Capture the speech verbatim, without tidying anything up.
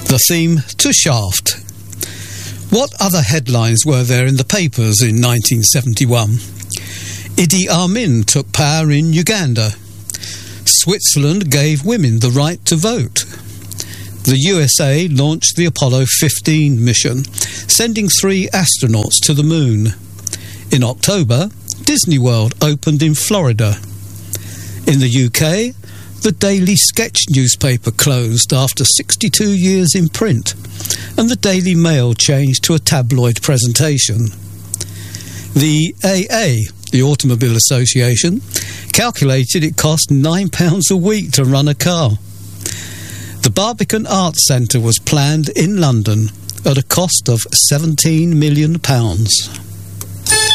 The theme to Shaft. What other headlines were there in the papers in nineteen seventy-one? Idi Amin took power in Uganda. Switzerland gave women the right to vote. The U S A launched the Apollo fifteen mission, sending three astronauts to the moon. In October, Disney World opened in Florida. In the U K, the Daily Sketch newspaper closed after sixty-two years in print, and the Daily Mail changed to a tabloid presentation. The A A, the Automobile Association, calculated it cost nine pounds a week to run a car. The Barbican Arts Centre was planned in London at a cost of seventeen million pounds.